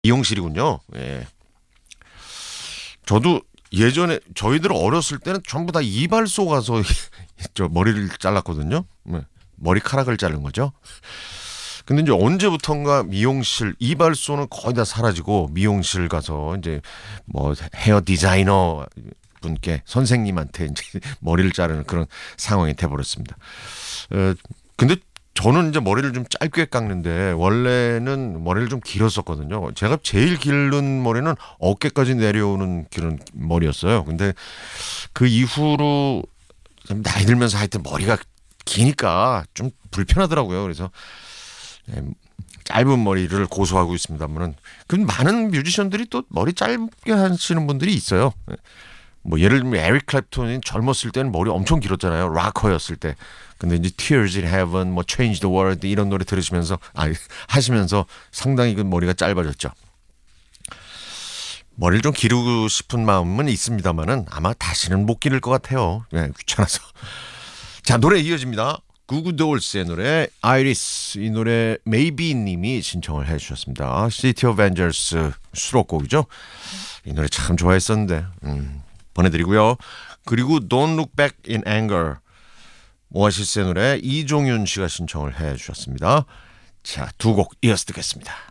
미용실이군요. 예. 저도 예전에 저희들 어렸을 때는 전부 다 이발소 가서 저 머리를 잘랐거든요. 네. 머리카락을 자른 거죠. 근데 이제 언제부턴가 미용실 이발소는 거의 다 사라지고 미용실 가서 이제 뭐 헤어 디자이너 분께 선생님한테 이제 머리를 자르는 그런 상황이 돼버렸습니다. 근데 저는 이제 머리를 좀 짧게 깎는데 원래는 머리를 좀 길었었거든요. 제가 제일 길른 머리는 어깨까지 내려오는 그런 머리였어요. 근데 그 이후로 좀 나이 들면서 하여튼 머리가 기니까 좀 불편하더라고요. 그래서 짧은 머리를 고수하고 있습니다만은 그 많은 뮤지션들이 또 머리 짧게 하시는 분들이 있어요. 뭐 예를 들면 에릭 클랩톤이 젊었을 때는 머리 엄청 길었잖아요. 락커였을 때. 근데 이제 Tears in Heaven, 뭐 Change the World 이런 노래 들으시면서 하시면서 상당히 그 머리가 짧아졌죠. 머리를 좀 기르고 싶은 마음은 있습니다만은 아마 다시는 못 기를 것 같아요. 네, 귀찮아서. 자, 노래 이어집니다. 구구돌스의 노래 아이리스. 이 노래 메이비 님이 신청을 해주셨습니다. City of Angels 수록곡이죠. 이 노래 참 좋아했었는데 보내드리고요. 그리고 Don't Look Back in Anger 오아시스의 노래 이종윤 씨가 신청을 해주셨습니다. 자, 두 곡 이어서 듣겠습니다.